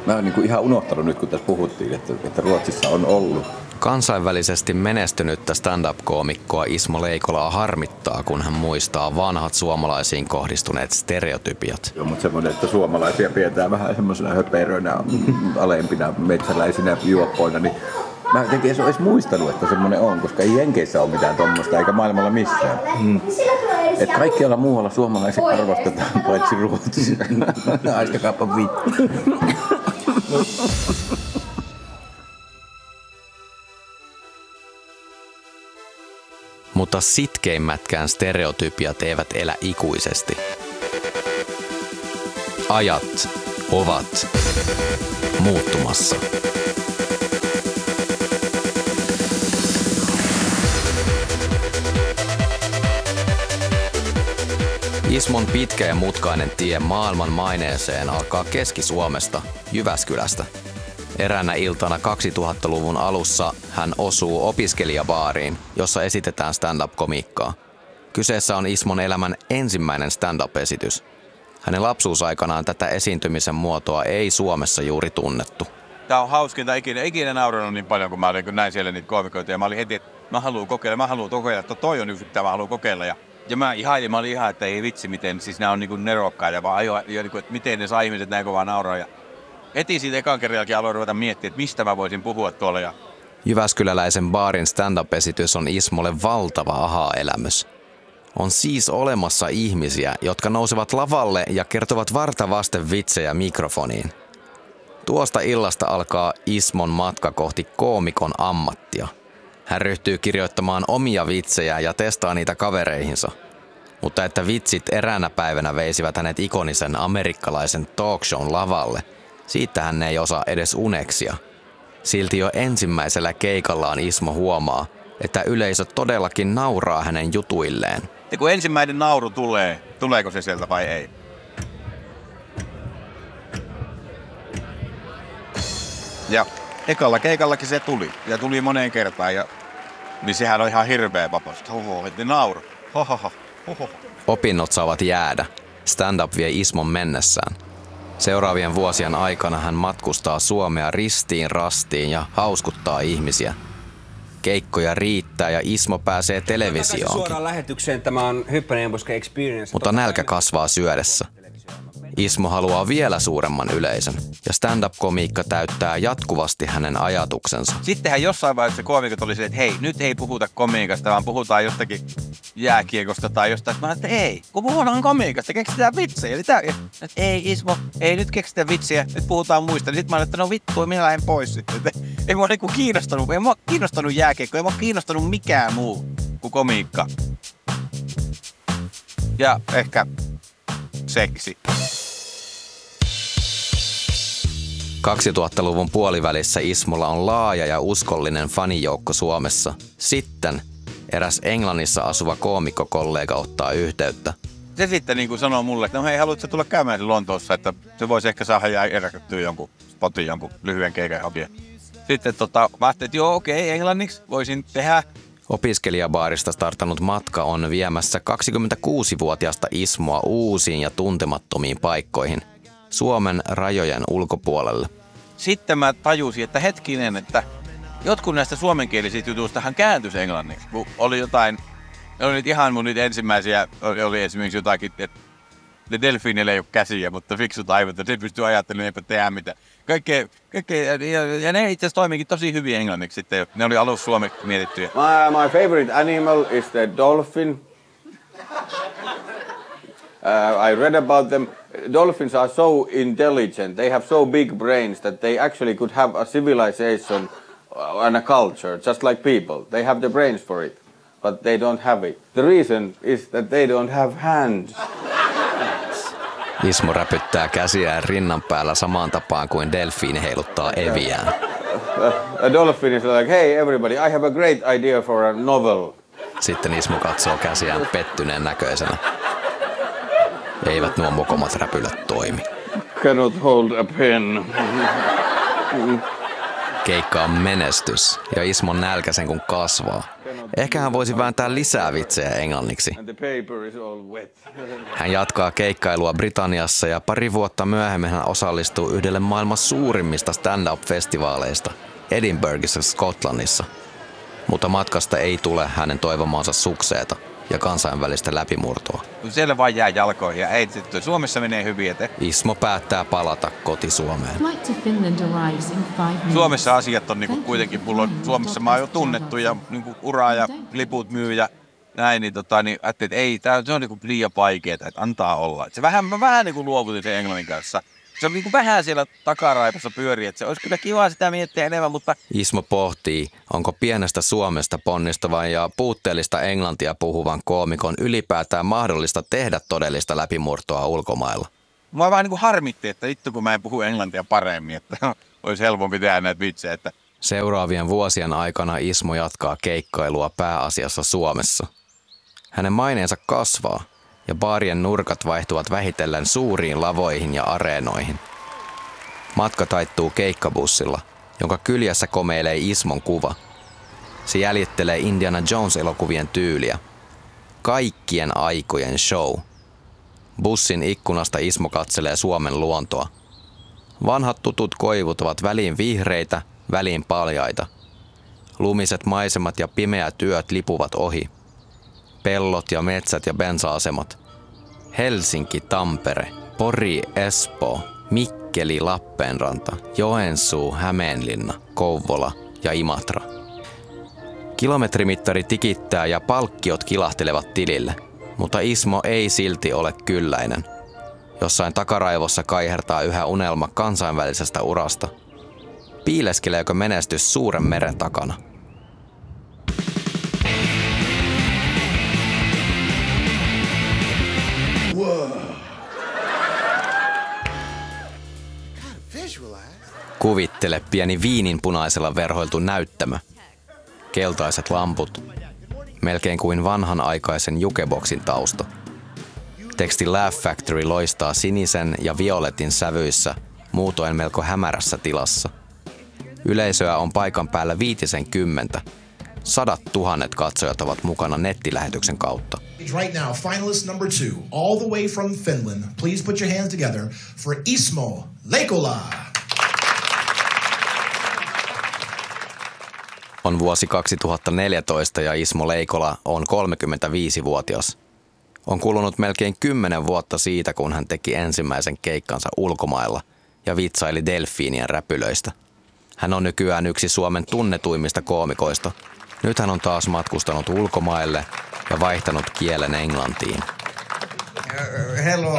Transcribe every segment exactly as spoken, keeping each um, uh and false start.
Mä oon niin kuin ihan unohtanut nyt, kun tässä puhuttiin, että, että Ruotsissa on ollut. Kansainvälisesti menestynyttä stand-up-koomikkoa Ismo Leikolaa harmittaa, kun hän muistaa vanhat suomalaisiin kohdistuneet stereotypiat. Joo, mutta semmoinen, että suomalaisia pidetään vähän semmoisena höperöinä, alempina metsäläisinä juoppoina, niin mä jotenkin en ole edes muistanut, että semmoinen on, koska ei Jenkeissä ole mitään tommoista, eikä maailmalla missään. Mm. Että kaikkialla muualla suomalaiset arvostetaan, paitsi Ruotsissa. Aiskakaappa vittu. Mutta sitkeimmätkään stereotypiat eivät elä ikuisesti. Ajat ovat muuttumassa. Ismon pitkä ja mutkainen tie maailman maineeseen alkaa Keski-Suomesta, Jyväskylästä. Eräänä iltana kaksituhattaluvun alussa hän osuu opiskelijabaariin, jossa esitetään stand-up-komiikkaa. Kyseessä on Ismon elämän ensimmäinen stand-up-esitys. Hänen lapsuusaikanaan tätä esiintymisen muotoa ei Suomessa juuri tunnettu. Tämä on hauskinta ikinä, ikinä nauranut niin paljon, kun mä olin, kun näin siellä niitä koomikoita. Ja mä olin heti, että mä haluan kokeilla, mä haluan kokeilla, että toi on yksi, mitä mä haluan kokeilla. Ja, ja mä ihailin, mä olin ihan, että ei vitsi, miten, siis nämä on niin kuin nerokkaita, vaan ajo, ja, että miten ne saa ihmiset näin kovaa nauraa. Ja heti siitä ekan kerran jälkeen aloin ruveta miettiä, että mistä mä voisin puhua tuolla. Ja Jyväskyläläisen baarin stand-up-esitys on Ismolle valtava aha-elämys. On siis olemassa ihmisiä, jotka nousevat lavalle ja kertovat varta vasten vitsejä mikrofoniin. Tuosta illasta alkaa Ismon matka kohti koomikon ammattia. Hän ryhtyy kirjoittamaan omia vitsejä ja testaa niitä kavereihinsa. Mutta että vitsit eräänä päivänä veisivät hänet ikonisen amerikkalaisen talkshown lavalle, siitä hän ei osaa edes uneksia. Silti jo ensimmäisellä keikallaan Ismo huomaa, että yleisö todellakin nauraa hänen jutuilleen. Ja kun ensimmäinen nauru tulee, tuleeko se sieltä vai ei? Ja ekalla keikallakin se tuli. Ja tuli moneen kertaan. Ja niin sehän on ihan hirveä vapaus. Hoho, että nauru. Hohoho. Hoho. Opinnot saavat jäädä. Stand-up vie Ismon mennessään. Seuraavien vuosien aikana hän matkustaa Suomea ristiin rastiin ja hauskuttaa ihmisiä. Keikkoja riittää ja Ismo pääsee televisioonkin. Suoraan lähetykseen, tämä on Hyppäneenbuske Experience. Mutta nälkä kasvaa syödessä. Ismo haluaa vielä suuremman yleisön ja stand-up-komiikka täyttää jatkuvasti hänen ajatuksensa. Sittenhän jossain vaiheessa koomikot oli se, että hei, nyt ei puhuta komiikasta, vaan puhutaan jostakin jääkiekosta tai jostain. Mä että ei, kun puhutaan komiikasta, keksitään vitsejä. Että ei Ismo, ei nyt keksitä vitsiä, nyt puhutaan muista. Sitten mä olin, että no vittu, minä lähden pois sitten. Ei mua niinku kiinnostanut, ei mua kiinnostanut jääkiekko, ei mua kiinnostanut mikään muu kuin komiikka. Ja ehkä seksi. kaksituhattaluvun puolivälissä Ismolla on laaja ja uskollinen fanijoukko Suomessa. Sitten eräs Englannissa asuva koomikkokollega ottaa yhteyttä. Se sitten niin kuin sanoo mulle, että no hei, haluatko tulla käymään Lontoossa, että se voisi ehkä saada eräkättyä jonkun spotin, jonkun lyhyen keikan hobia. Sitten tota, mä ajattelin, että joo okei, okay, englanniksi voisin tehdä. Opiskelijabaarista startannut matka on viemässä kaksikymmentäkuusivuotiaasta Ismoa uusiin ja tuntemattomiin paikkoihin. Suomen rajojen ulkopuolelle. Sitten mä tajusin, että hetkinen, että jotkut näistä suomenkielisistä jutuistahan kääntyisi englanniksi. Kun oli jotain, oli ihan mun niitä ensimmäisiä, oli esimerkiksi jotakin, että ne delfiinille ei ole käsiä, mutta fiksut aivot, ja se pystyy ajattelemaan, eipä tehdä mitään. Kaikkea, kaikkea, ja, ja ne itse asiassa toimikin tosi hyvin englanniksi sitten. Ne oli alussa suomeksi mietittyjä. My, my favorite animal is the dolphin. Uh, I read about them. Dolphins are so intelligent. They have so big brains that they actually could have a civilization and a culture, just like people. They have the brains for it, but they don't have it. The reason is that they don't have hands. Ismo räpyttää käsiään rinnan päällä samaan tapaan kuin delfiini heiluttaa eviään. A, a dolphin is like, hey everybody, I have a great idea for a novel. Sitten Ismo katsoo käsiään pettyneen näköisenä. Eivät nuo mokomat räpylät toimi. Cannot hold a pen. Keikka on menestys ja Ismon nälkä sen kun kasvaa. Ehkä hän voisi vääntää lisää vitsejä englanniksi. And the paper is all wet. Hän jatkaa keikkailua Britanniassa ja pari vuotta myöhemmin hän osallistuu yhdelle maailman suurimmista stand-up-festivaaleista Edinburghissa Skotlannissa. Mutta matkasta ei tule hänen toivomaansa sukseeta ja kansainvälistä läpimurtoa. Siellä vaan jää jalkoihin ja ei, Suomessa menee hyvin eteen. Ismo päättää palata koti-Suomeen. Suomessa asiat on niinku kuitenkin, mulla on, Suomessa mä oon jo tunnettu ja niinku uraa ja liput myy ja näin, niin, tota, niin ajattelin, että ei, tää, se on niinku liian vaikeaa, että antaa olla. Et se vähän, mä vähän niinku luovutin sen englannin kanssa. Se on niinku vähän siellä takaraipassa pyörii, että se olisi kyllä kiva sitä miettiä enemmän, mutta... Ismo pohtii, onko pienestä Suomesta ponnistavan ja puutteellista englantia puhuvan koomikon ylipäätään mahdollista tehdä todellista läpimurtoa ulkomailla. Mua vähän niinku harmitti, että itse kun mä en puhu englantia paremmin, että olisi helpompi tehdä näitä vitsejä. Että... Seuraavien vuosien aikana Ismo jatkaa keikkailua pääasiassa Suomessa. Hänen maineensa kasvaa. Ja baarien nurkat vaihtuvat vähitellen suuriin lavoihin ja areenoihin. Matka taittuu keikkabussilla, jonka kyljessä komeilee Ismon kuva. Se jäljittelee Indiana Jones-elokuvien tyyliä. Kaikkien aikojen show. Bussin ikkunasta Ismo katselee Suomen luontoa. Vanhat tutut koivut ovat väliin vihreitä, väliin paljaita. Lumiset maisemat ja pimeät yöt lipuvat ohi. Pellot ja metsät ja bensa-asemat. Helsinki, Tampere, Pori, Espoo, Mikkeli, Lappeenranta, Joensuu, Hämeenlinna, Kouvola ja Imatra. Kilometrimittari tikittää ja palkkiot kilahtelevat tilille, mutta Ismo ei silti ole kylläinen. Jossain takaraivossa kaihertaa yhä unelma kansainvälisestä urasta. Piileskeleekö menestys suuren meren takana? Kuvittele pieni viininpunaisella verhoiltu näyttämö. Keltaiset lamput. Melkein kuin vanhanaikaisen jukeboksin tausta. Teksti Laugh Factory loistaa sinisen ja violetin sävyissä, muutoin melko hämärässä tilassa. Yleisöä on paikan päällä viitisenkymmentä. Sadat tuhannet katsojat ovat mukana nettilähetyksen kautta. Right now, finalist number two, all the way from Finland. Please put your hands together for Ismo Leikola. On vuosi kaksituhattaneljätoista ja Ismo Leikola on kolmekymmentäviisivuotias. On kulunut melkein kymmenen vuotta siitä, kun hän teki ensimmäisen keikkansa ulkomailla ja vitsaili delfiinien räpylöistä. Hän on nykyään yksi Suomen tunnetuimmista koomikoista. Nyt hän on taas matkustanut ulkomaille ja vaihtanut kielen englantiin. Uh, hello.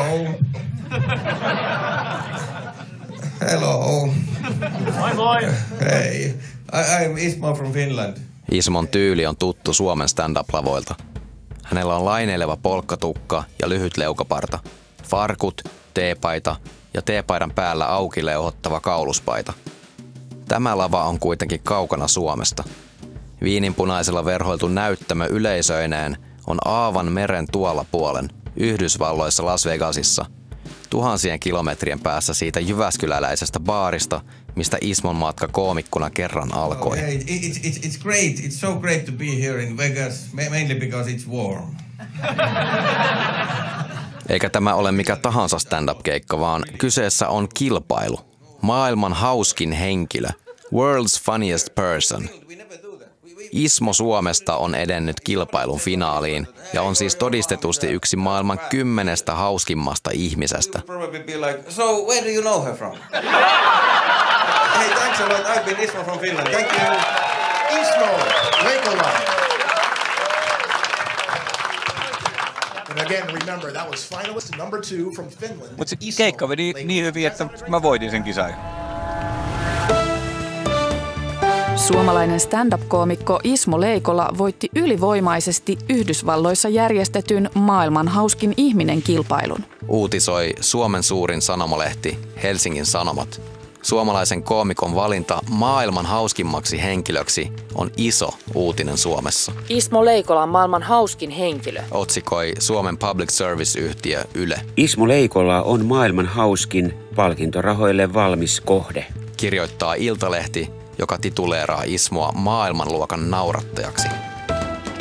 Hello. Moi moi. Hey. I, I'm Ismo from Finland. Ismon tyyli on tuttu Suomen stand-up-lavoilta. Hänellä on laineileva polkkatukka ja lyhyt leukaparta, farkut, teepaita ja teepaidan päällä auki leuhottava kauluspaita. Tämä lava on kuitenkin kaukana Suomesta. Viininpunaisella verhoiltu näyttämö yleisöineen on aavan meren tuolla puolen, Yhdysvalloissa Las Vegasissa, tuhansien kilometrien päässä siitä jyväskyläläisestä baarista, mistä Ismon matka koomikkona kerran alkoi. Oh, hey, it's, it's, it's great. It's so great to be here in Vegas, mainly because it's warm. Eikä tämä ole mikä tahansa stand-up-keikka, vaan kyseessä on kilpailu. Maailman hauskin henkilö. World's funniest person. Ismo Suomesta on edennyt kilpailun finaaliin ja on siis todistetusti yksi maailman kymmenestä hauskimmasta ihmisestä. So where do you know her from? Hey, thanks a lot. I've been Ismo from Finland. Thank you. Ismo Leikola. And again, remember, that was finalist number two from Finland. Mutta se keikka meni niin hyvin, että mä voitin sen kisan. Suomalainen stand-up-koomikko Ismo Leikola voitti ylivoimaisesti Yhdysvalloissa järjestetyn maailman hauskin ihminen -kilpailun. Uutisoi Suomen suurin sanomalehti Helsingin Sanomat. Suomalaisen koomikon valinta maailman hauskimmaksi henkilöksi on iso uutinen Suomessa. Ismo Leikola on maailman hauskin henkilö, otsikoi Suomen Public Service-yhtiö Yle. Ismo Leikola on maailman hauskin, palkintorahoille valmis kohde, kirjoittaa Iltalehti, joka tituleeraa Ismoa maailmanluokan naurattajaksi.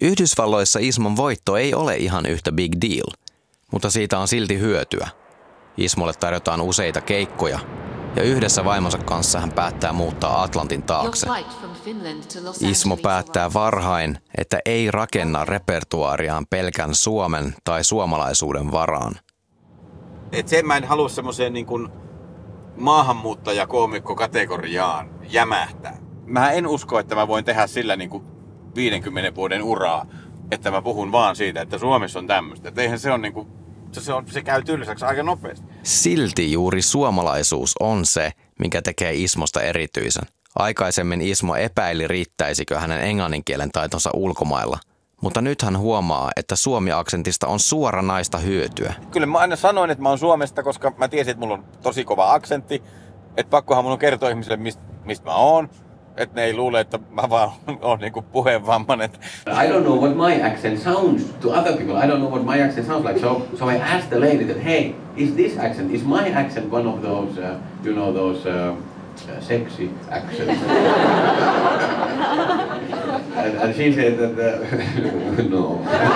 Yhdysvalloissa Ismon voitto ei ole ihan yhtä big deal, mutta siitä on silti hyötyä. Ismolle tarjotaan useita keikkoja, ja yhdessä vaimonsa kanssa hän päättää muuttaa Atlantin taakse. Ismo päättää varhain, että ei rakenna repertuaariaan pelkän suomen tai suomalaisuuden varaan. Et sen mä en halua semmoiseen niin kuin maahanmuuttajakoomikko-kategoriaan jämähtää. Mä en usko, että mä voin tehdä sillä niin kuin viidenkymmenen vuoden uraa, että mä puhun vaan siitä, että Suomessa on tämmöistä. Et eihän se on niin kuin, se, on, se käy tylsäksi aika nopeasti. Silti juuri suomalaisuus on se, mikä tekee Ismosta erityisen. Aikaisemmin Ismo epäili, riittäisikö hänen englannin kielen taitonsa ulkomailla. Mutta nyt hän huomaa, että suomi-aksentista on suoranaista hyötyä. Kyllä mä aina sanoin, että mä oon Suomesta, koska mä tiesin, että mulla on tosi kova aksentti. Että pakkohan mun on kertoa ihmisille, mistä mist mä oon. Että ne ei luule, että mä vaan oon niinku puheenvammainen. I don't know what my accent sounds to other people. I don't know what my accent sounds like. So, so I asked the lady that, hey, is this accent, is my accent one of those, uh, you know, those uh, uh, sexy accents? and, and she said that, uh, no.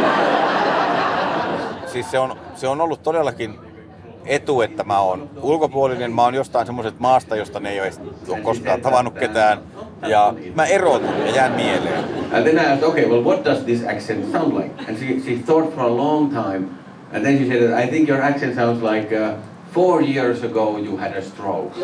Siis se on, se on ollut todellakin etu, että mä oon ulkopuolinen. Mä oon jostain semmoisesta maasta, josta ne ei ole koskaan tavannut ketään. Ja mä erotun ja jään mieleen. And then I asked, okay, well, what does this accent sound like? And she, she thought for a long time. And then she said, I think your accent sounds like uh, four years ago you had a stroke.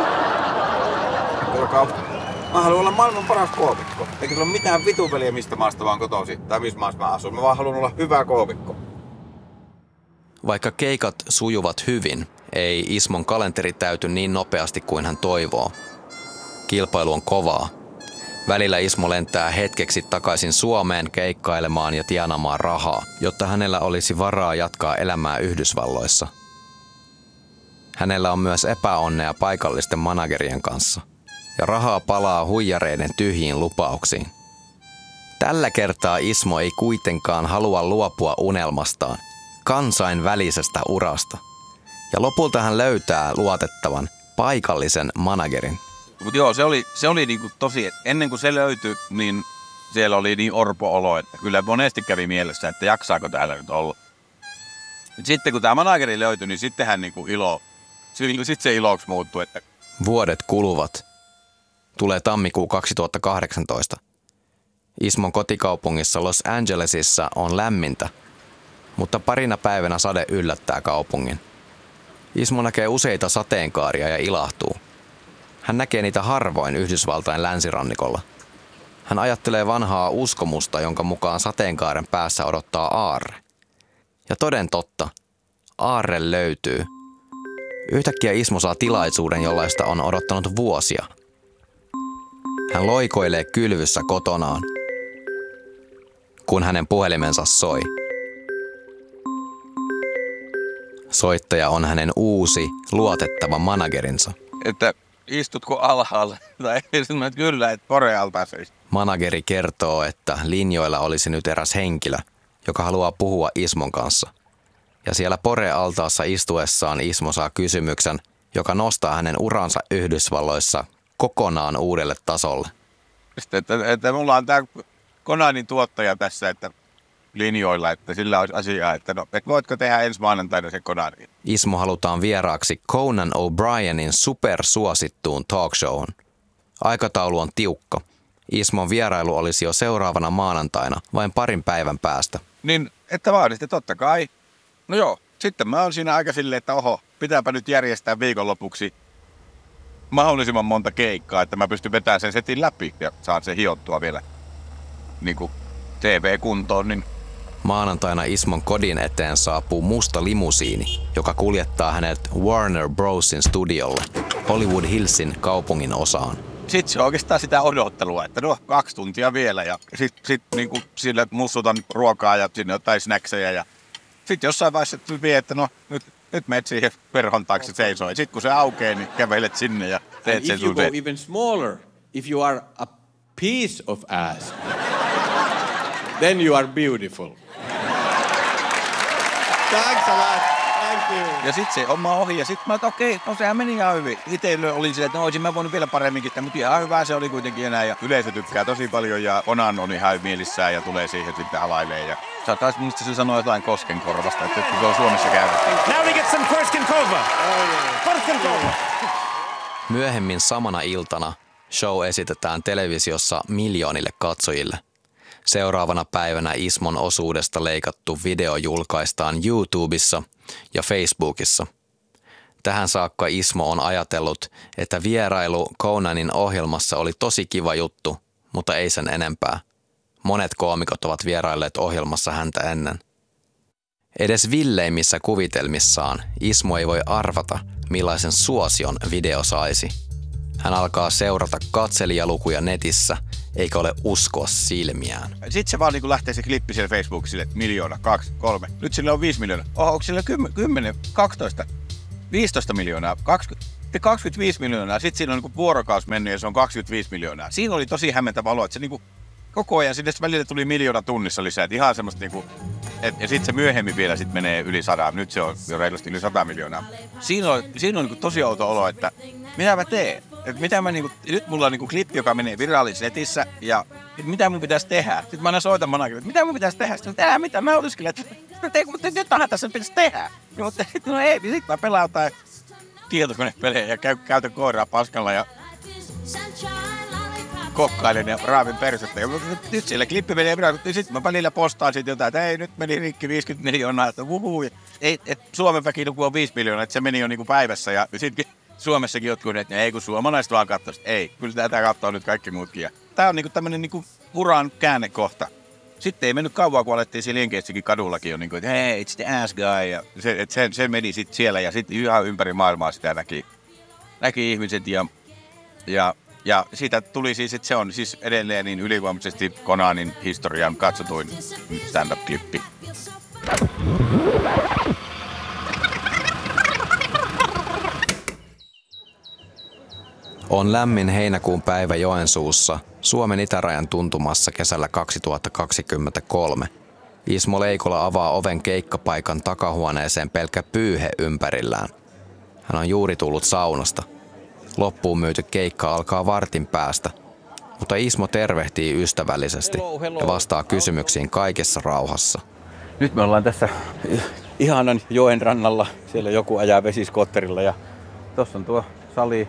Mä haluan olla maailman paras koomikko. Eikä sillä ole mitään vitupeliä, mistä maasta vaan kotoisin tai missä maassa mä asun. Mä vaan haluan olla hyvä koomikko. Vaikka keikat sujuvat hyvin, ei Ismon kalenteri täyty niin nopeasti kuin hän toivoo. Kilpailu on kovaa. Välillä Ismo lentää hetkeksi takaisin Suomeen keikkailemaan ja tienaamaan rahaa, jotta hänellä olisi varaa jatkaa elämää Yhdysvalloissa. Hänellä on myös epäonnea paikallisten managerien kanssa, ja rahaa palaa huijareiden tyhjiin lupauksiin. Tällä kertaa Ismo ei kuitenkaan halua luopua unelmastaan, kansainvälisestä urasta. Ja lopulta hän löytää luotettavan, paikallisen managerin. Mutta joo, se oli, se oli niinku tosi, ennen kuin se löytyi, niin siellä oli niin orpo-olo, että kyllä monesti kävi mielessä, että jaksaako täällä nyt olla. Sitten kun tämä manageri löytyi, niin sittenhän niinku ilo, sitten se iloksi muuttui. Että... Vuodet kuluvat. Tulee tammikuu kaksituhattakahdeksantoista. Ismon kotikaupungissa Los Angelesissa on lämmintä, mutta parina päivänä sade yllättää kaupungin. Ismo näkee useita sateenkaaria ja ilahtuu. Hän näkee niitä harvoin Yhdysvaltain länsirannikolla. Hän ajattelee vanhaa uskomusta, jonka mukaan sateenkaaren päässä odottaa aarre. Ja toden totta, aarre löytyy. Yhtäkkiä Ismo saa tilaisuuden, jollaista on odottanut vuosia. Hän loikoilee kylvyssä kotonaan, kun hänen puhelimensa soi. Soittaja on hänen uusi, luotettava managerinsa. Että istutko alhaalla? Tai sanoin, kyllä, että Pore-altaassa. Manageri kertoo, että linjoilla olisi nyt eräs henkilö, joka haluaa puhua Ismon kanssa. Ja siellä Pore-altaassa istuessaan Ismo saa kysymyksen, joka nostaa hänen uransa Yhdysvalloissa kokonaan uudelle tasolle. Sitten, että, että mulla on tämä Konanin tuottaja tässä, että linjoilla, että sillä olisi asiaa, että no, et voitko tehdä ensi maanantaina se Konani? Ismo halutaan vieraaksi Conan O'Brienin supersuosittuun talkshowhun. Aikataulu on tiukka. Ismon vierailu olisi jo seuraavana maanantaina, vain parin päivän päästä. Niin, että vaan sitten totta kai. No joo, sitten mä oon siinä aika silleen, että oho, pitääpä nyt järjestää viikonlopuksi mahdollisimman monta keikkaa, että mä pystyn vetämään sen setin läpi ja saan sen hiottua vielä niin kuin T V-kuntoon. Niin. Maanantaina Ismon kodin eteen saapuu musta limusiini, joka kuljettaa hänet Warner Brosin studiolle Hollywood Hillsin kaupungin osaan. Sitten se on oikeastaan sitä odottelua, että no kaksi tuntia vielä ja sitten sit, niin sille mussutan ruokaa ja sinne jotain snackseja ja sitten jossain vaiheessa vie, että no nyt, nyt menet siihen verhon taakse seisoo. Sitten kun se aukeaa, niin kävelet sinne ja teet and sen if you sun go even smaller, if you are a piece of ass, then you are beautiful. Thanks a lot. Thank you. Ja sit se oma ohi ja sit mä oon, okei, okay, no sehän meni ihan hyvin. Itse olin silleen, että no olisin mä voinut vielä paremminkin, mutta ihan hyvää se oli kuitenkin enää. Ja yleisö tykkää tosi paljon ja Onan on ihan mielissään ja tulee siihen sitten halailee. Ja sä taas minusta se sanoo jotain Koskenkorvasta, että se on Suomessa käynyt. Now we get some Koskenkorva. Koskenkorva. Myöhemmin samana iltana show esitetään televisiossa miljoonille katsojille. Seuraavana päivänä Ismon osuudesta leikattu video julkaistaan YouTubessa ja Facebookissa. Tähän saakka Ismo on ajatellut, että vierailu Conanin ohjelmassa oli tosi kiva juttu, mutta ei sen enempää. Monet koomikot ovat vierailleet ohjelmassa häntä ennen. Edes villeimmissä kuvitelmissaan Ismo ei voi arvata, millaisen suosion video saisi. Hän alkaa seurata katselijalukuja netissä, eikä ole uskoa silmiään. Sitten se vaan niin lähtee se klippi siellä Facebookissa, että miljoona, kaksi, kolme. Nyt sillä on viisi miljoonaa. Oho, onko sillä kymmenen, kaksitoista, viisitoista miljoonaa, kaksikymmentä, kaksikymmentäviisi miljoonaa. Sitten siinä on niin vuorokausi mennyt ja se on kaksikymmentäviisi miljoonaa. Siinä oli tosi hämmentävä olo, että se niin koko ajan sinne välillä tuli miljoona tunnissa lisää. Et ihan semmoista niinku, et, ja sitten se myöhemmin vielä sit menee yli sadaa. Nyt se on jo reilusti yli sata miljoonaa. Siinä on, siinä on niinku tosi outo olo, että mitä mä teen? Et mitä mä niinku, nyt mulla on niinku klippi, joka menee virallisessa netissä ja mitä mun pitäisi tehdä? Sitten mä aina soitan manakille, että mitä mun pitäisi tehdä? Sitten mä tehdään mitä? Mä oliskelin, että tein, mutta jotain tässä pitäisi tehdä. Ja mutta no ei, niin sitten mä pelaan jotain tietokonepelejä ja käy, käytän koiraa paskalla ja kokkailen ja raavin persettä. Ja nyt siellä klippi menee virallisesti. Sitten mä välillä postaan siitä jotain, että ei, nyt meni rikki viisikymmentä miljoonaa, että vuhuu. Ei, että Suomen väkiluku on viisi miljoonaa, että se meni jo niinku päivässä. Ja sitten Suomessakin jotkut, että ei kun suomalaiset vaan katsoisivat. Ei, kyllä tätä katsoo nyt kaikki muutkin. Ja tää on niinku tämmönen niinku uran käännekohta. Sitten ei mennyt kauan, kun alettiin siellä Jenkeissäkin kadullakin jo niinku, että hei, it's the ass guy. Ja se, et se, se meni sitten siellä ja sitten ihan ympäri maailmaa sitä näki, näki ihmiset ja, ja Ja siitä tuli siis, että se on siis edelleen niin ylivoimaisesti Conanin historian katsotuin stand-up-klippi. On lämmin heinäkuun päivä Joensuussa, Suomen itärajan tuntumassa kesällä kaksituhattakaksikymmentäkolme. Ismo Leikola avaa oven keikkapaikan takahuoneeseen pelkkä pyyhe ympärillään. Hän on juuri tullut saunasta. Loppuun myyty keikka alkaa vartin päästä, mutta Ismo tervehtii ystävällisesti hello, hello. ja vastaa kysymyksiin kaikessa rauhassa. Nyt me ollaan tässä ihanan joen rannalla. Siellä joku ajaa vesiskotterilla ja tossa on tuo sali.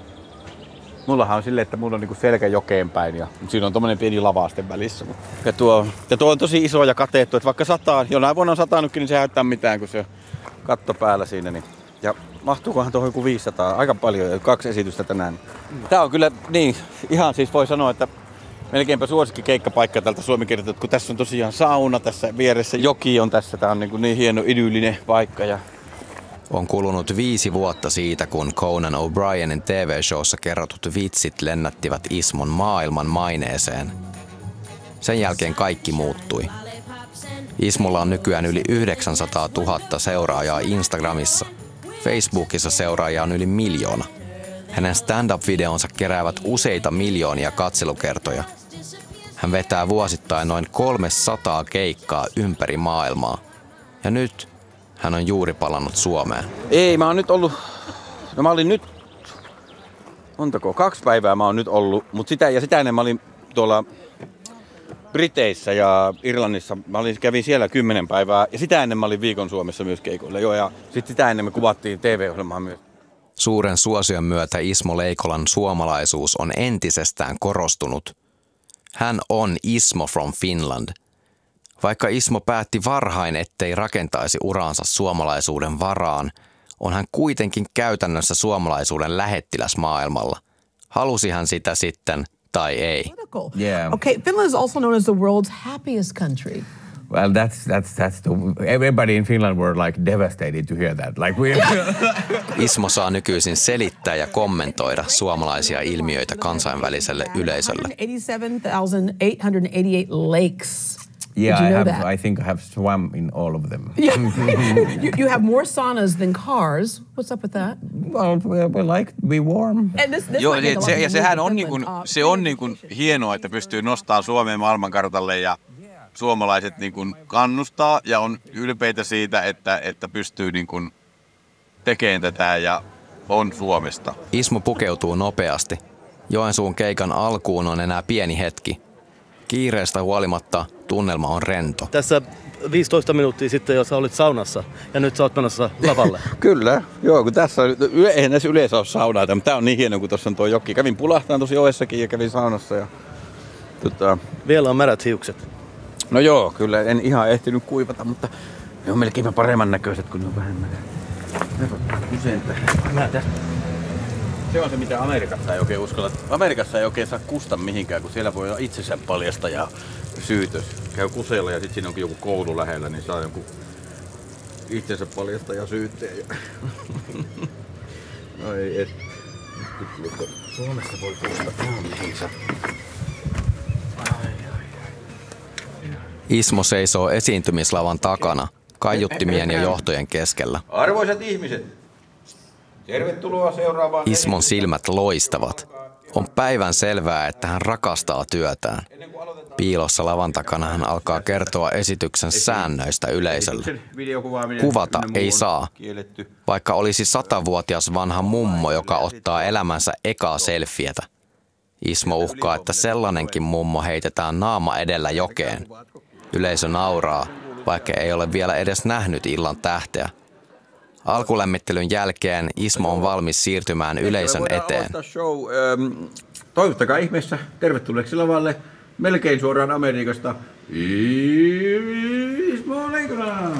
Mullahan on silleen, että mulla on niinku selkä jokeen päin ja siinä on tommonen pieni lavasten välissä. Ja tuo, ja tuo on tosi iso ja kateettu, että vaikka sataa, jonain vuonna on satanutkin, niin se ei haittaa mitään, kun se on katto päällä siinä. Niin. Ja mahtuukohan tuohon joku viisisataa, aika paljon, kaksi esitystä tänään. Tää on kyllä niin, ihan siis voi sanoa, että melkeinpä suosikki keikkapaikka tältä suomenkirjoitettu, kun tässä on tosiaan sauna tässä vieressä, joki on tässä, tää on niin, niin hieno idyllinen paikka. Ja on kulunut viisi vuotta siitä, kun Conan O'Brienin T V-showssa kerrotut vitsit lennättivät Ismon maailman maineeseen. Sen jälkeen kaikki muuttui. Ismolla on nykyään yli yhdeksänsataatuhatta seuraajaa Instagramissa. Facebookissa seuraajia on yli miljoona. Hänen stand-up-videonsa keräävät useita miljoonia katselukertoja. Hän vetää vuosittain noin kolmesataa keikkaa ympäri maailmaa. Ja nyt hän on juuri palannut Suomeen. Ei, mä oon nyt ollut, no mä olin nyt, montako, kaksi päivää mä oon nyt ollut, mutta sitä ja sitä ennen mä olin tuolla Briteissä ja Irlannissa. Mä olin, kävin siellä kymmenen päivää ja sitä ennen mä olin viikon Suomessa myös keikoilla. Joo, ja sitten sitä ennen me kuvattiin T V-ohjelmaa myös. Suuren suosion myötä Ismo Leikolan suomalaisuus on entisestään korostunut. Hän on Ismo from Finland. Vaikka Ismo päätti varhain, ettei rakentaisi uraansa suomalaisuuden varaan, on hän kuitenkin käytännössä suomalaisuuden lähettiläs maailmalla. Halusi hän sitä sitten tai ei. Yeah. Okay, Finland is also known as the world's happiest country. Well, that's that's that's the everybody in Finland were like devastated to hear that. Like we Ismo saa nykyisin selittää ja kommentoida suomalaisia ilmiöitä kansainväliselle yleisölle. eighty-seven thousand eight hundred eighty-eight lakes. Yeah, I have. That? I think I have swum in all of them. Yeah. you, you have more saunas than cars. What's up with that? Well, we, we like to be warm. This, this Joo, se, se, ja sehän on, niin kuin, se on niin kuin hienoa, että pystyy nostamaan Suomeen maailmankartalle ja suomalaiset niin kuin kannustaa ja on ylpeitä siitä, että, että pystyy niin kuin tekemään tätä ja on Suomesta. Ismo pukeutuu nopeasti. Joensuun keikan alkuun on enää pieni hetki. Kiireestä huolimatta tunnelma on rento. Tässä viisitoista minuuttia sitten jo sä olit saunassa ja nyt sä oot menossa lavalle. Kyllä, joo, kun tässä eihän näissä yleensä ole saunaa, mutta tää on niin hieno, kun tuossa on tuo joki. Kävin pulahtaan tosi joessakin ja kävin saunassa. Ja, tota... Vielä on märät hiukset. No joo, kyllä en ihan ehtinyt kuivata, mutta ne on melkein paremman näköiset, kun ne on vähemmän. Usein tähän. Se on se, mitä Amerikassa ei oikein uskalla. Amerikassa ei oikein saa kusta mihinkään, kun siellä voi olla itsensä paljasta ja syytös. Käy kuseella ja sitten siinä onkin joku koulu lähellä, niin saa joku itsensä paljasta ja syytteen. No ei, et. Suomessa voi kusta ihan mihinsä. Ismo seisoo esiintymislavan takana, kaiuttimien ja johtojen keskellä. Arvoisat ihmiset, tervetuloa seuraavaan. Ismon silmät loistavat. On päivän selvää, että hän rakastaa työtään. Piilossa lavan takana hän alkaa kertoa esityksen säännöistä yleisölle. Kuvata ei saa, vaikka olisi satavuotias vanha mummo, joka ottaa elämänsä ekaa selfietä. Ismo uhkaa, että sellainenkin mummo heitetään naama edellä jokeen. Yleisö nauraa, vaikka ei ole vielä edes nähnyt illan tähteä. Alkulämmittelyn jälkeen Ismo on valmis siirtymään yleisön eteen. Toivottakaa ihmeessä tervetulleeksi lavalle melkein suoraan Amerikasta Ismo Leikola.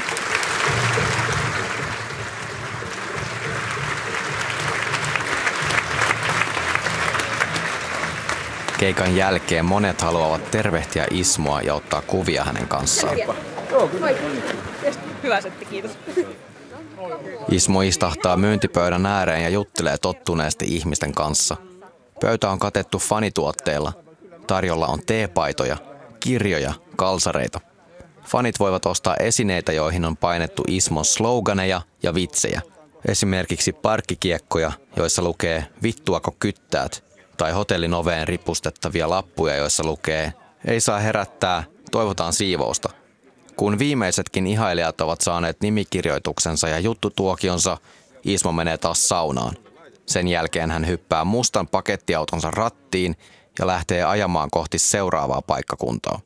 Keikan jälkeen monet haluavat tervehtiä Ismoa ja ottaa kuvia hänen kanssaan. Hyvä setti, kiitos. Ismo istahtaa myyntipöydän ääreen ja juttelee tottuneesti ihmisten kanssa. Pöytä on katettu fanituotteilla. Tarjolla on teepaitoja, kirjoja, kalsareita. Fanit voivat ostaa esineitä, joihin on painettu Ismon sloganeja ja vitsejä. Esimerkiksi parkkikiekkoja, joissa lukee "Vittuako kyttäät", tai hotellin oveen ripustettavia lappuja, joissa lukee "Ei saa herättää, toivotaan siivousta". Kun viimeisetkin ihailijat ovat saaneet nimikirjoituksensa ja juttutuokionsa, Ismo menee taas saunaan. Sen jälkeen hän hyppää mustan pakettiautonsa rattiin ja lähtee ajamaan kohti seuraavaa paikkakuntaa.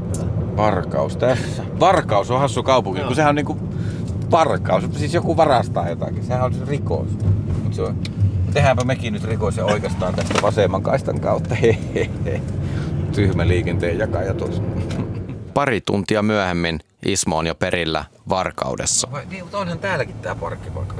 Varkaus tässä. Varkaus on hassu kaupunki, kun sehän on niinku varkaus. Siis joku varastaa jotakin. Sehän on se rikos. Mut se on... Tehdäänpä mekin nyt rikos ja oikeastaan tästä vasemman kaistan kautta. Hehehe. Tyhmä liikenteen jakaja tuossa. Pari tuntia myöhemmin Ismo on jo perillä Varkaudessa. Vai, niin, mutta onhan täälläkin tää parkkipaikka.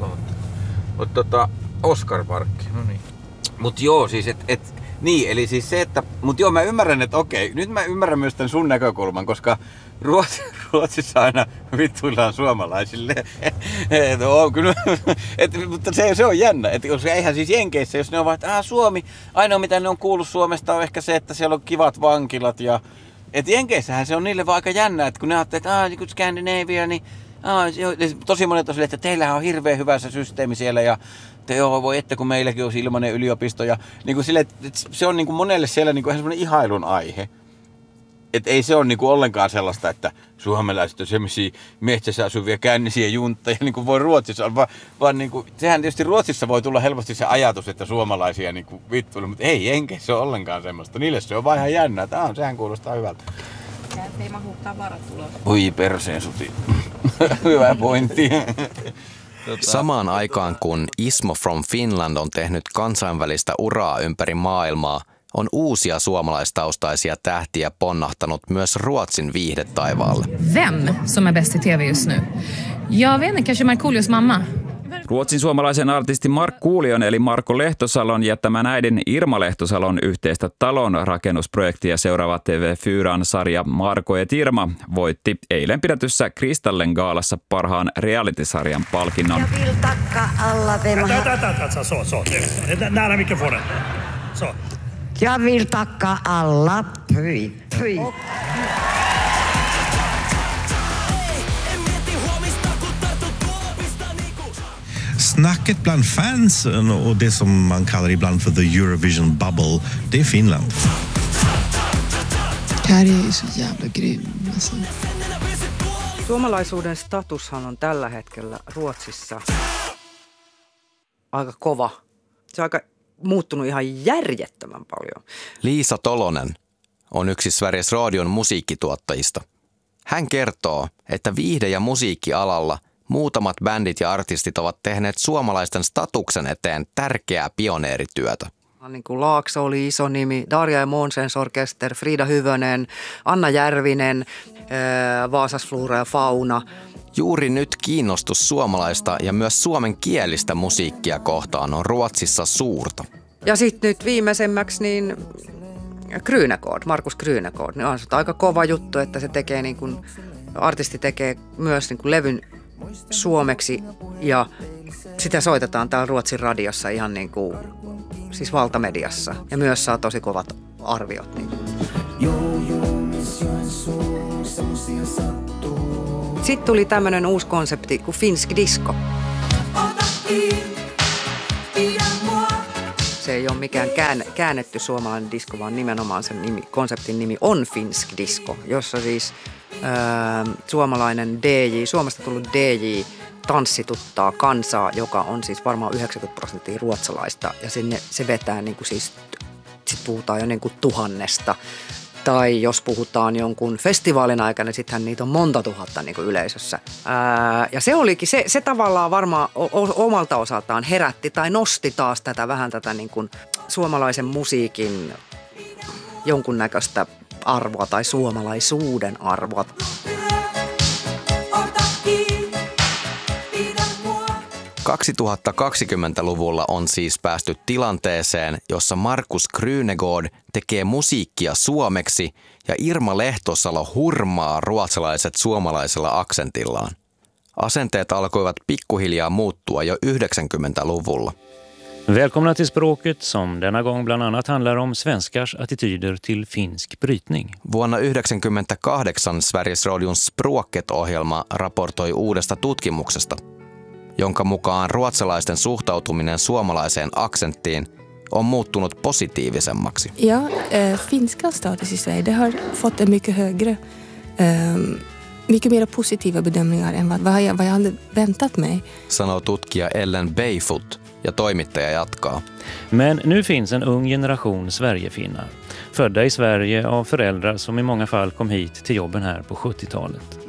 Mutta tota, Oskar-parkki. No niin. Mut joo, siis et, et, niin, eli siis se, että, mut joo, mä ymmärrän, että okei, nyt mä ymmärrän myös tän sun näkökulman, koska Ruotsi, Ruotsissa aina vittuillaan suomalaisille. et, on, kyllä, et, mutta se, se on jännä, että eihän siis Jenkeissä, jos ne on vaan, että Suomi, ainoa mitä ne on kuullut Suomesta on ehkä se, että siellä on kivat vankilat ja et Jenkeissähän se on niille vaan aika jännä, että kun ne ajattelee, että aah, niin Scandinavia, niin aah, tosi monet on silleen, että teillähän on hirveän hyvä se systeemi siellä ja te joo, voi että kun meilläkin olisi ilmainen yliopisto ja niin kuin sille, että se on niin kuin monelle siellä niin kuin ihan semmoinen ihailun aihe. Että ei se ole niin kuin ollenkaan sellaista, että suomalaiset on semmoisia metsässä asuvia kännisiä juntteja, niin kuin voi Ruotsissa olla, vaan, vaan niin kuin, sehän tietysti Ruotsissa voi tulla helposti se ajatus, että suomalaisia niin kuin vittuilla, mutta ei Jenkeissä ole ollenkaan semmoista. Niille se on vaan ihan jännä, että ah, sehän kuulostaa hyvältä. Sehän ei mahu tavarat ulos. Oi perseen suti. Hyvä pointti. Samaan aikaan kun Ismo from Finland on tehnyt kansainvälistä uraa ympäri maailmaa, on uusia suomalaistaustaisia tähtiä ponnahtanut myös Ruotsin viihdetaivaalle. Vem som är bäst i T V just nu? Jag vet inte, kanske Markoolios mamma. Ruotsin suomalaisen artisti Mark Kuulion eli Marko Lehtosalon ja tämän äidin Irma Lehtosalon yhteistä talon rakennusprojektia seuraava T V fyran sarja Marko et Irma voitti eilen pidätyssä Kristallen gaalassa parhaan reality-sarjan palkinnon. Jag vill tacka alla vem har... Vänta, vänta, vänta, så, så. Nära mikrofonen. Så. Jag vill tacka alla. Py, py. Snacket bland fansen och det som man kallar ibland för the Eurovision bubble, det är Finland. Kari är ju så jävla grym. Alltså. Suomalaisuuden statushan on tällä hetkellä Ruotsissa aika kova. Se on aika muuttunut ihan järjettömän paljon. Liisa Tolonen on yksi Sveriges Radion musiikkituottajista. Hän kertoo, että viihde- ja musiikkialalla muutamat bändit ja artistit ovat tehneet suomalaisten statuksen eteen tärkeää pioneerityötä. Niin kuin Laakso oli iso nimi, Darja ja Månsens Orkester, Frida Hyvönen, Anna Järvinen, Vaasas Flora ja Fauna. Juuri nyt kiinnostus suomalaista ja myös suomenkielistä musiikkia kohtaan on Ruotsissa suurta. Ja sitten nyt viimeisemmäksi niin Krynegård, Markus Krynegård, niin on aika kova juttu, että se tekee niin kuin, artisti tekee myös niin kuin levyn suomeksi ja sitä soitetaan täällä Ruotsin radiossa ihan niin kuin, siis valtamediassa ja myös saa tosi kovat arviot. Niin. Sitten tuli tämmöinen uusi konsepti kuin finsk disco. Se ei ole mikään käännetty suomalainen disko, vaan nimenomaan sen nimi, konseptin nimi on finsk disco, jossa siis ää, suomalainen D J, Suomesta tullut D J tanssituttaa kansaa, joka on siis varmaan yhdeksänkymmentä prosenttia ruotsalaista ja sinne se vetää niin kuin siis, sit puhutaan jo niin kuin tuhannesta. Tai jos puhutaan jonkun festivaalin aikana, niin sittenhän niitä on monta tuhatta niin kuin yleisössä. Ää, ja se olikin, se, se tavallaan varmaan o, omalta osaltaan herätti tai nosti taas tätä vähän tätä niin kuin suomalaisen musiikin jonkunnäköistä arvoa tai suomalaisuuden arvoa. kaksituhattakaksikymmentäluvulla on siis päästy tilanteeseen, jossa Markus Krynegård tekee musiikkia suomeksi ja Irma Lehtosalo hurmaa ruotsalaiset suomalaisella aksentillaan. Asenteet alkoivat pikkuhiljaa muuttua jo yhdeksänkymmentäluvulla. Välkomna till Språket som denna gång bland annat handlar om svenskars attityder till finsk brytning. Vuonna yhdeksänkymmentäkahdeksan Sveriges Radion Språket-ohjelma raportoi uudesta tutkimuksesta, jonka mukaan ruotsalaisten suhtautuminen suomalaiseen aksenttiin on muuttunut positiivisemmaksi. Ja, äh, finska status i Sverige det har fått en mycket högre, äh, mycket mer positiva bedömningar än vad, vad, jag, vad jag hade väntat mig. Sanoo tutkija Ellen Bayfoot ja toimittaja jatkaa. Men nu finns en ung generation Sverigefinnar, födda i Sverige av föräldrar som i många fall kom hit till jobben här på sjuttiotalet.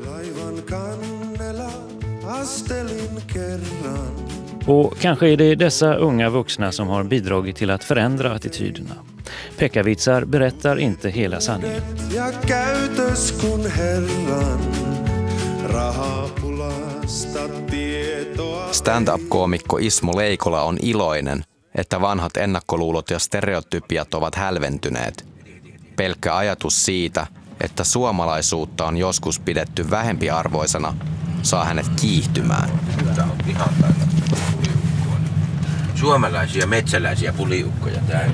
Och kanske är det dessa unga vuxna som har bidragit till att förändra attityderna. Pekavitsar berättar inte hela sanningen. Stand-up-koomikko Ismo Leikola on iloinen, että vanhat ennakkoluulot ja stereotypiat ovat hälventyneet. Pelkkä ajatus siitä, että suomalaisuutta on joskus pidetty vähempiarvoisena, saa hänet kiihtymään. Tämä on ihan täynnä suomalaisia metsäläisiä puliukkoja täällä.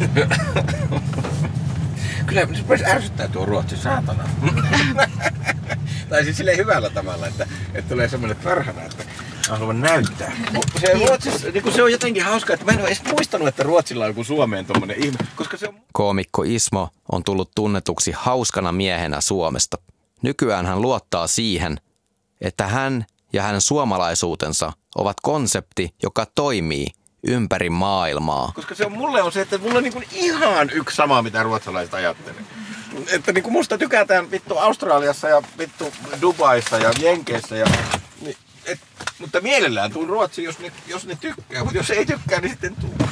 Kyllä nyt voisi ärsyttää tuo Ruotsi, saatana. Tai siis silleen hyvällä tavalla, että, että tulee semmoinen perhana, että haluan näyttää. Se, Ruotsissa, niin se on jotenkin hauskaa, että mä en ole edes muistanut, että Ruotsilla on joku Suomeen tommonen ihme, koska se on... Koomikko Ismo on tullut tunnetuksi hauskana miehenä Suomesta. Nykyään hän luottaa siihen, että hän ja hänen suomalaisuutensa ovat konsepti, joka toimii ympäri maailmaa. Koska se on, mulle on se, että mulla on niin kuin ihan yksi sama, mitä ruotsalaiset ajattelee. Että niin kuin musta tykätään vittu Australiassa ja vittu Dubaissa ja Jenkeissä. Ja, niin, et, mutta mielellään tuun Ruotsiin, jos ne, jos ne tykkää, mutta jos ei tykkää, niin sitten tuu.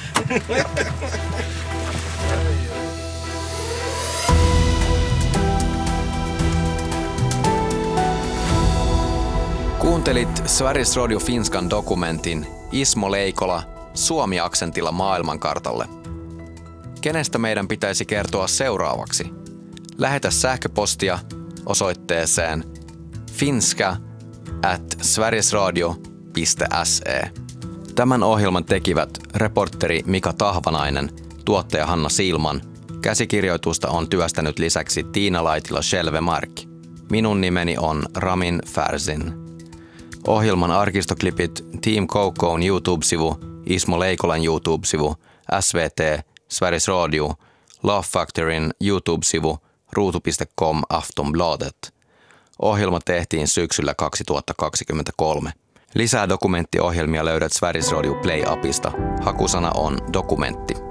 Kuuntelit Sveriges Radio Finskan dokumentin Ismo Leikola Suomi-aksentilla maailmankartalle. Kenestä meidän pitäisi kertoa seuraavaksi? Lähetä sähköpostia osoitteeseen finska at sverigesradio piste se. Tämän ohjelman tekivät reporteri Mika Tahvanainen, tuottaja Hanna Silman. Käsikirjoitusta on työstänyt lisäksi Tiina Laitila-Shelvemark. Minun nimeni on Ramin Färsin. Ohjelman arkistoklipit Team Cocoon YouTube-sivu, Ismo Leikolan YouTube-sivu, S V T, Sveriges Radio, Love Factoryn YouTube-sivu ruutu piste com Aftonbladet. Ohjelma tehtiin syksyllä kaksituhattakaksikymmentäkolme. Lisää dokumenttiohjelmia löydät Sveriges Radio Play-apista. Hakusana on dokumentti.